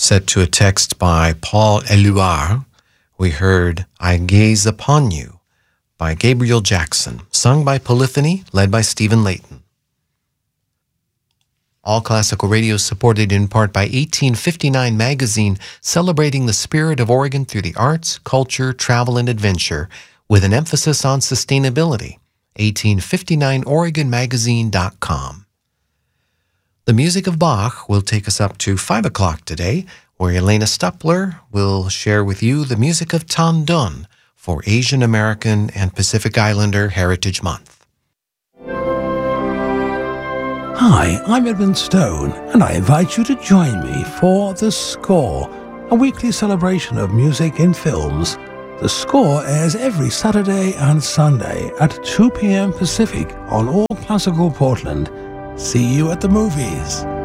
set to a text by Paul Éluard. We heard I Gaze Upon You by Gabriel Jackson, sung by Polyphony, led by Stephen Layton. All Classical Radio is supported in part by 1859 Magazine, celebrating the spirit of Oregon through the arts, culture, travel, and adventure, with an emphasis on sustainability. 1859oregonmagazine.com. The music of Bach will take us up to 5 o'clock today, where Elena Stupler will share with you the music of Tan Dun for Asian American and Pacific Islander Heritage Month. Hi, I'm Edmund Stone, and I invite you to join me for The Score, a weekly celebration of music in films. The Score airs every Saturday and Sunday at 2 p.m. Pacific on All Classical Portland. See you at the movies.